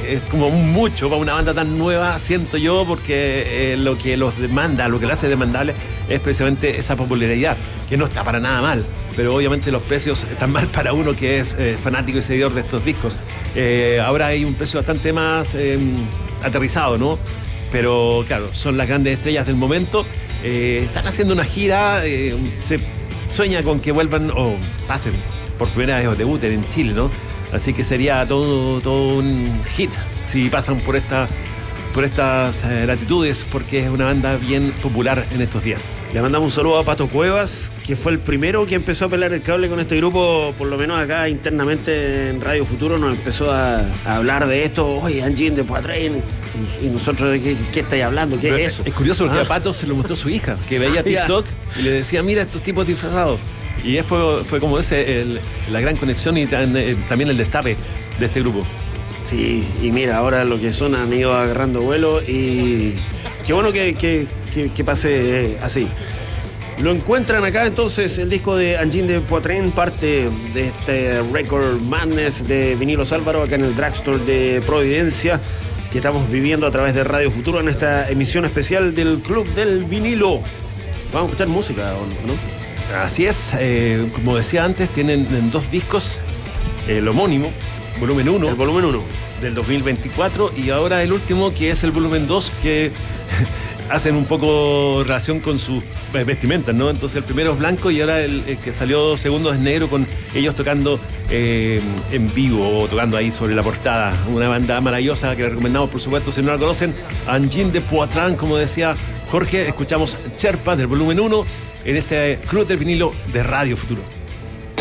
es como mucho para una banda tan nueva, siento yo, porque lo que los demanda, lo que lo hace demandable es precisamente esa popularidad, que no está para nada mal, pero obviamente los precios están mal para uno que es fanático y seguidor de estos discos. Ahora hay un precio bastante más aterrizado, ¿no? Pero claro, son las grandes estrellas del momento. Están haciendo una gira, se sueña con que vuelvan o pasen por primera vez o debuten en Chile, ¿no? Así que sería todo un hit si pasan por estas latitudes, porque es una banda bien popular en estos días. Le mandamos un saludo a Pato Cuevas, que fue el primero que empezó a pelar el cable con este grupo, por lo menos acá internamente en Radio Futuro nos empezó a hablar de esto. Oye, Angine de Poitrain, y nosotros, ¿qué estáis hablando? ¿Qué es eso? Es curioso porque a Pato se lo mostró su hija, que veía TikTok y le decía, mira estos tipos disfrazados. Y fue como la gran conexión y también el destape de este grupo. Sí, y mira, ahora lo que son han ido agarrando vuelo y qué bueno que pase así. Lo encuentran acá entonces el disco de Angine de Poitrain, parte de este Record Madness de Vinilos Álvaro, acá en el Drugstore de Providencia, que estamos viviendo a través de Radio Futuro en esta emisión especial del Club del Vinilo. Vamos a escuchar música, ¿no? Así es, como decía antes, tienen 2 discos, el homónimo, volumen 1. El volumen 1. Del 2024, y ahora el último, que es el volumen 2, que hacen un poco relación con sus vestimentas, ¿no? Entonces el primero es blanco y ahora el que salió segundo es negro, con ellos tocando en vivo, o tocando ahí sobre la portada. Una banda maravillosa que les recomendamos, por supuesto, si no la conocen, Angine de Poitrain, como decía Jorge. Escuchamos Sherpa del volumen 1 en este Club del Vinilo de Radio Futuro.